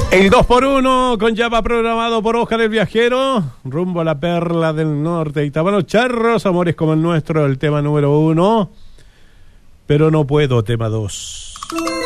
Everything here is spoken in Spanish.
El 2x1 con Java programado por Oscar el Viajero, rumbo a la perla del norte. Itabano Charros, amores como el nuestro, el tema número 1. Pero no puedo, tema 2.